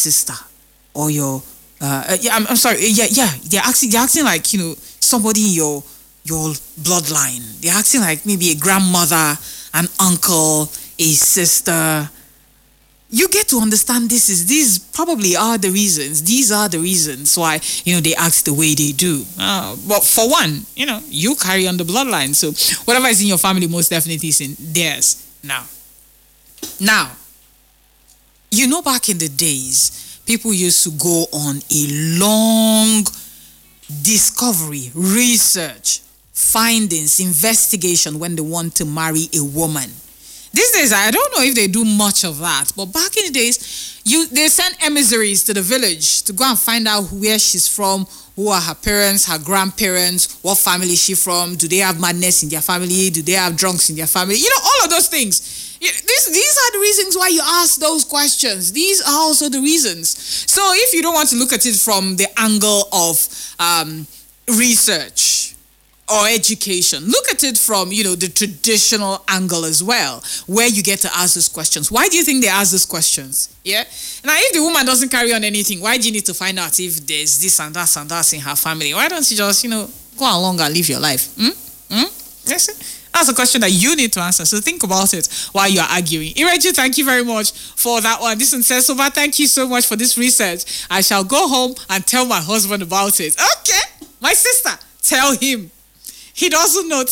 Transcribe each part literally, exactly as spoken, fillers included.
sister or your uh, yeah I'm, I'm sorry yeah yeah they're acting they're acting like, you know, somebody in your your bloodline. They're acting like maybe a grandmother, an uncle, a sister. You get to understand this is these probably are the reasons. These are the reasons why, you know, they act the way they do. Uh, but for one, you know, you carry on the bloodline, so whatever is in your family most definitely is in theirs. Now, now, you know, back in the days, people used to go on a long discovery, research, findings, investigation when they want to marry a woman. These days, I don't know if they do much of that, but back in the days, you they sent emissaries to the village to go and find out where she's from, who are her parents, her grandparents, what family is she from, do they have madness in their family, do they have drunks in their family, you know, all of those things. These, these are the reasons why you ask those questions. These are also the reasons. So if you don't want to look at it from the angle of um, research or education, look at it from, you know, the traditional angle as well, where you get to ask those questions. Why do you think they ask those questions? Yeah. Now, if the woman doesn't carry on anything, why do you need to find out if there's this and that and that in her family? Why don't you just, you know, go along and live your life? Hmm? Hmm? Yes. That's a question that you need to answer. So think about it while you're arguing. Ireju, thank you very much for that one. This one says, Soba, thank you so much for this research. I shall go home and tell my husband about it. Okay. My sister, tell him. He doesn't know.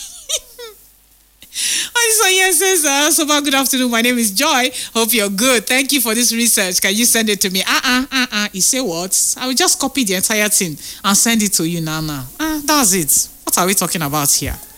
So yes, says, uh, Soba, good afternoon. My name is Joy. Hope you're good. Thank you for this research. Can you send it to me? Uh-uh, uh-uh. You say what? I will just copy the entire thing and send it to you now, now. Uh, that's it. What are we talking about here?